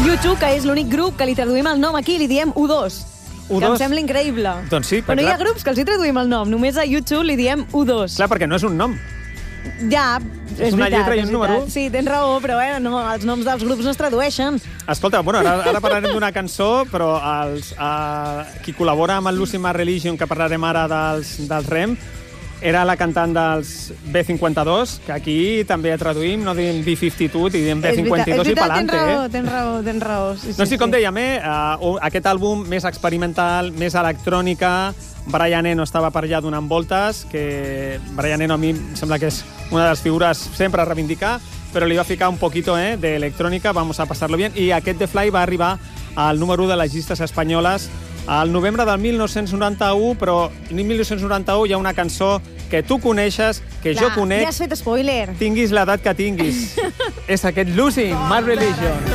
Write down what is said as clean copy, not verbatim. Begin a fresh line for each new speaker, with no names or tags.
U2, que és l'únic grup que li traduïm el nom aquí, li diem U2.
U2?
Que em sembla increïble.
Doncs sí,
però no hi ha grups que els hi traduïm el nom, només a U2 li diem U2.
Clar, perquè no és un nom.
Ja, és
una
veritat,
lletra i un
és
número.
veritat. Sí, tens raó, però no, els noms dels grups no es tradueixen.
Escolta, bueno, ara parlarem d'una cançó, però qui col·labora amb el Lucy My Religion, que parlarem ara dels REM, era la cantant dels B52, que aquí també traduïm, no diem B52, diem B52 i pelante.
Tens raó. Sí,
doncs sí, com dèiem, aquest àlbum més experimental, més electrònica. Brian Eno estava per allà donant voltes, que Brian Eno a mi em sembla que és una de les figures sempre a reivindicar, però li va ficar un poquito d'electrònica, vamos a pasarlo bien, i aquest The Fly va arribar al número 1 de les llistes espanyoles al novembre del 1991, però en 1991 hi ha una cançó que tu coneixes, que jo conec.
Ja has fet spoiler.
Tinguis l'edat que tinguis. És aquest Lucy My Religion.